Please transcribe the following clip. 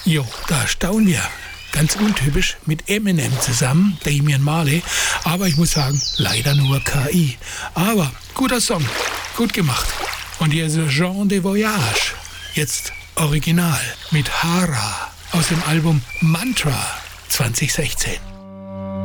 Jo, da staunen wir. Ganz untypisch mit Eminem zusammen, Damian Marley. Aber ich muss sagen, leider nur KI. Aber guter Song, gut gemacht. Und hier ist Jean de Voyage. Jetzt original mit Hara aus dem Album Mantra 2016.